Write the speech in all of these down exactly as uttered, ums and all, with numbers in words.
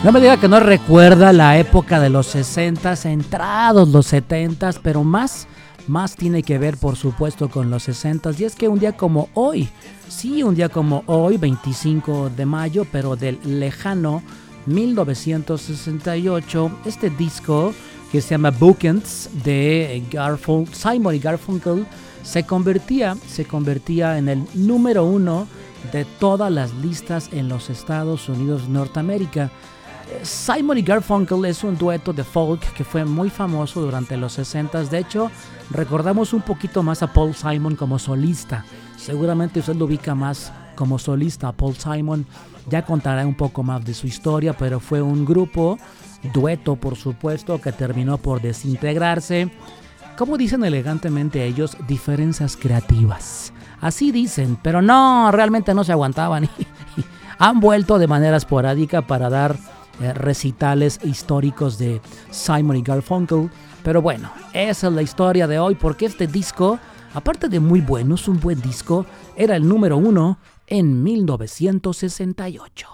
No me diga que no recuerda la época de los sesentas, entrados los setentas, pero más, más tiene que ver, por supuesto, con los sesentas. Y es que un día como hoy, sí, un día como hoy, veinticinco de mayo, pero del lejano mil novecientos sesenta y ocho, este disco que se llama Bookends de Garfun- Simon y Garfunkel se convertía, se convertía en el número uno de todas las listas en los Estados Unidos de Norteamérica. Simon y Garfunkel es un dueto de folk que fue muy famoso durante los sesentas. De hecho, recordamos un poquito más a Paul Simon como solista. Seguramente usted lo ubica más como solista a Paul Simon. Ya contaré un poco más de su historia, pero fue un grupo, dueto por supuesto, que terminó por desintegrarse. Como dicen elegantemente ellos, diferencias creativas. Así dicen, pero no, realmente no se aguantaban. Han vuelto de manera esporádica para dar Eh, recitales históricos de Simon y Garfunkel, pero bueno, esa es la historia de hoy, porque este disco, aparte de muy bueno, es un buen disco, era el número uno en mil novecientos sesenta y ocho.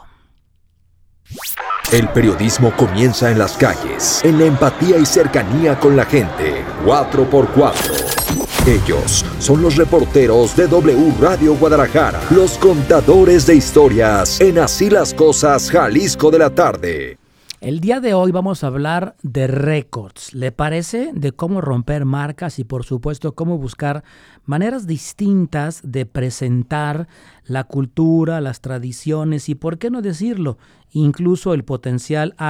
El periodismo comienza en las calles, en la empatía y cercanía con la gente. cuatro por cuatro. Ellos son los reporteros de W Radio Guadalajara, los contadores de historias en Así las Cosas, Jalisco de la tarde. El día de hoy vamos a hablar de récords, ¿le parece? De cómo romper marcas y por supuesto cómo buscar maneras distintas de presentar la cultura, las tradiciones y, por qué no decirlo, incluso el potencial